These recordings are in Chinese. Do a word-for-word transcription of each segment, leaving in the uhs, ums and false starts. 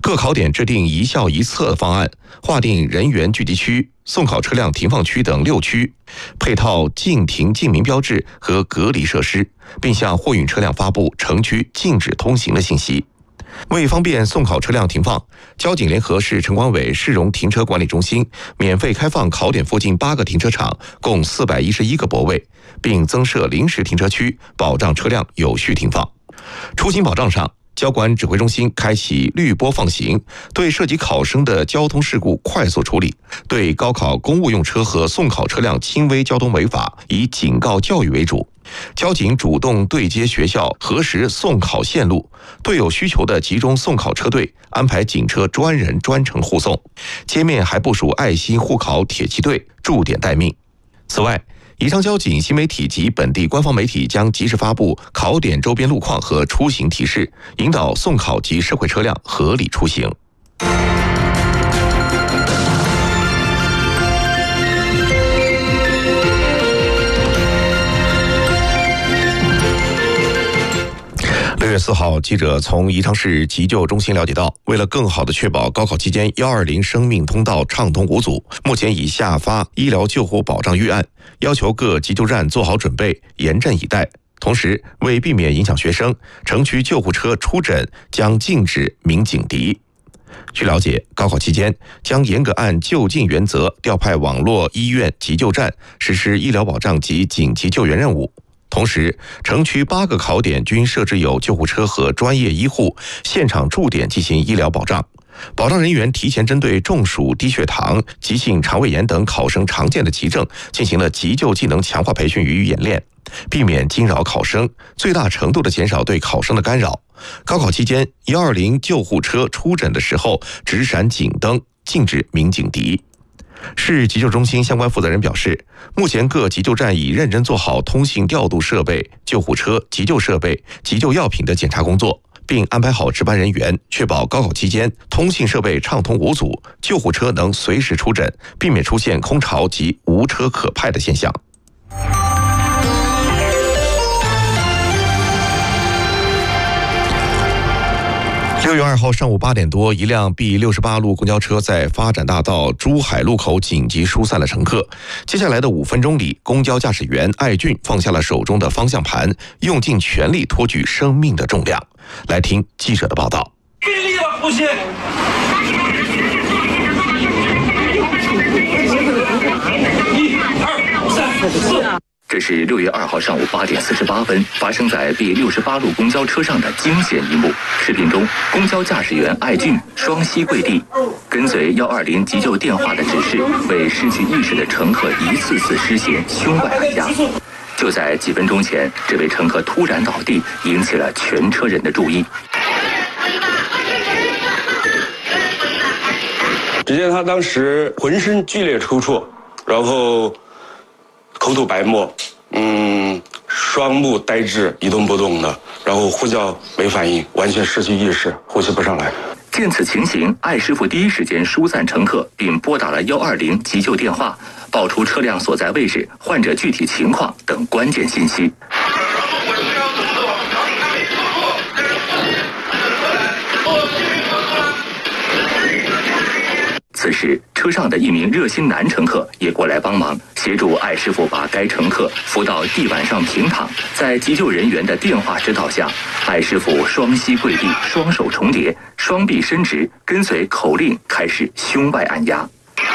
各考点制定一校一测方案，划定人员聚集区、送考车辆停放区等六区，配套禁停禁鸣标志和隔离设施，并向货运车辆发布城区禁止通行的信息。为方便送考车辆停放，交警联合市城管委市容停车管理中心免费开放考点附近八个停车场，共四百一十一个泊位，并增设临时停车区，保障车辆有序停放。出行保障上，交管指挥中心开启绿波放行，对涉及考生的交通事故快速处理，对高考公务用车和送考车辆轻微交通违法以警告教育为主。交警主动对接学校核实送考线路，对有需求的集中送考车队安排警车专人专程护送，街面还部署爱心护考铁骑队驻点待命。此外，宜昌交警新媒体及本地官方媒体将及时发布考点周边路况和出行提示，引导送考及社会车辆合理出行。六月四号，记者从宜昌市急救中心了解到，为了更好地确保高考期间一二零生命通道畅通无阻，目前已下发医疗救护保障预案，要求各急救站做好准备，严阵以待。同时，为避免影响学生，城区救护车出诊将禁止鸣警笛。据了解，高考期间将严格按就近原则调派网络医院急救站实施医疗保障及紧急救援任务。同时，城区八个考点均设置有救护车和专业医护现场驻点进行医疗保障。保障人员提前针对中暑、低血糖、急性肠胃炎等考生常见的急症进行了急救技能强化培训与演练，避免惊扰考生，最大程度地减少对考生的干扰。高考期间，一二零救护车出诊的时候直闪警灯，禁止鸣警笛。市急救中心相关负责人表示，目前各急救站已认真做好通信调度设备、救护车、急救设备、急救药品的检查工作，并安排好值班人员，确保高考期间通信设备畅通无阻，救护车能随时出诊，避免出现空巢及无车可派的现象。六月二号上午八点多，一辆 B 六十八路公交车在发展大道珠海路口紧急疏散了乘客。接下来的五分钟里，公交驾驶员艾俊放下了手中的方向盘，用尽全力托举生命的重量。来听记者的报道。 用力吧，呼吸。一、二、三、四。 这是六月二号上午八点四十八分发生在 B 六十八路公交车上的惊险一幕。视频中，公交驾驶员艾俊双膝跪地，跟随一二零急救电话的指示，为失去意识的乘客一次次施行胸外按压。就在几分钟前，这位乘客突然倒地，引起了全车人的注意。 只见他当时浑身剧烈抽搐，然后口吐白沫，嗯，双目呆滞，一动不动的，然后呼叫没反应，完全失去意识，呼吸不上来。 见此情形，艾师傅第一时间疏散乘客，并拨打了一二零急救电话，报出车辆所在位置、患者具体情况等关键信息。此时，车上的一名热心男乘客也过来帮忙，协助艾师傅把该乘客扶到地板上平躺。在急救人员的电话指导下，艾师傅双膝跪地，双手重叠，双臂伸直，跟随口令开始胸外按压。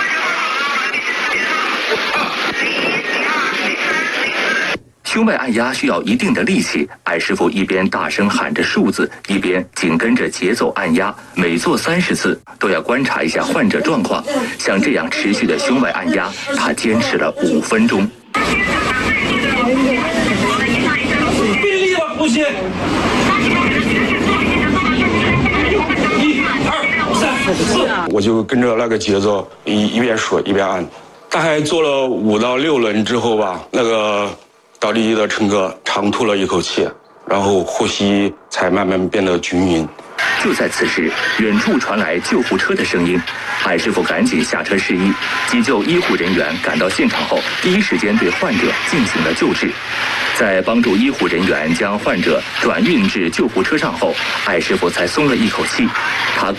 胸外按压需要一定的力气，艾师傅一边大声喊着数字，一边紧跟着节奏按压，每做三十次都要观察一下患者状况。像这样持续的胸外按压，他坚持了五分钟。 用力吧，呼吸。一、二、三、四。 我就跟着那个节奏一一边说一边按，大概做了五到六轮之后吧，那个倒地的乘客长吐了一口气，然后呼吸才慢慢变得均匀。 就在此时，远处传来救护车的声音，艾师傅赶紧下车示意。急救医护人员赶到现场后，第一时间对患者进行了救治。在帮助医护人员将患者转运至救护车上后，艾师傅才松了一口气。他